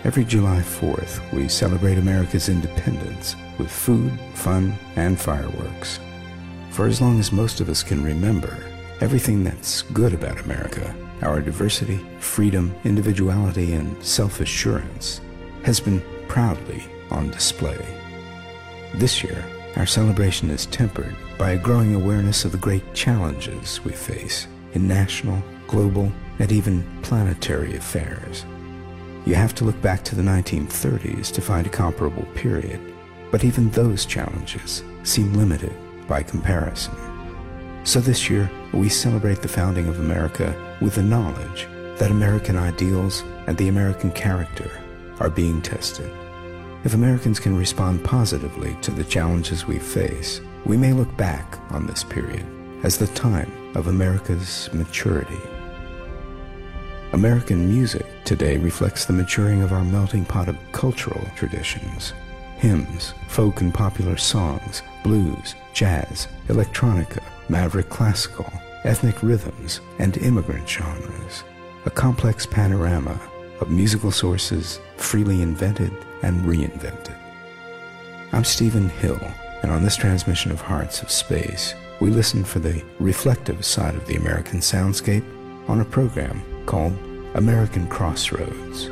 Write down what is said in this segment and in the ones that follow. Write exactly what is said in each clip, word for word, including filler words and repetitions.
Every July fourth, we celebrate America's independence with food, fun, and fireworks. For as long as most of us can remember, everything that's good about America, our diversity, freedom, individuality, and self-assurance, has been proudly on display. This year, our celebration is tempered by a growing awareness of the great challenges we face in national, global, and even planetary affairs. You have to look back to the nineteen thirties to find a comparable period, but even those challenges seem limited by comparison. So this year, we celebrate the founding of America with the knowledge that American ideals and the American character are being tested. If Americans can respond positively to the challenges we face, we may look back on this period as the time of America's maturity. American music today reflects the maturing of our melting pot of cultural traditions. Hymns, folk and popular songs, blues, jazz, electronica, maverick classical, ethnic rhythms, and immigrant genres. A complex panorama of musical sources freely invented and reinvented. I'm Stephen Hill, and on this transmission of Hearts of Space, we listen for the reflective side of the American soundscape on a program called American Crossroads.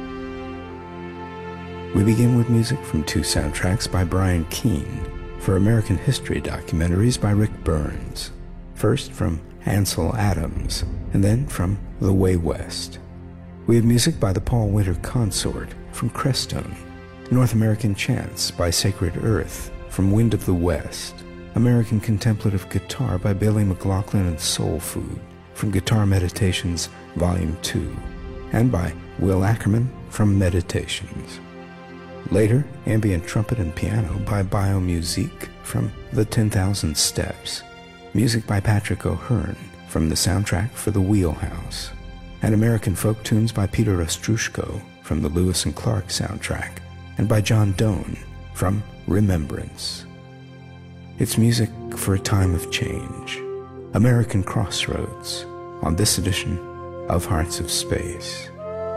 We begin with music from two soundtracks by Brian Keene for American history documentaries by Rick Burns. First from Ansel Adams, and then from The Way West. We have music by the Paul Winter Consort from Crestone, North American Chants by Sacred Earth from Wind of the West, American Contemplative Guitar by Billy McLaughlin and Soul Food from Guitar Meditations Volume two, and by Will Ackerman from Meditations. Later, ambient trumpet and piano by Biomusique from The ten thousand Steps, music by Patrick O'Hearn from the soundtrack for The Wheelhouse, and American folk tunes by Peter Ostrushko from the Lewis and Clark soundtrack, and by John Doan from Remembrance. It's music for a time of change. American Crossroads on this edition of Hearts of Space.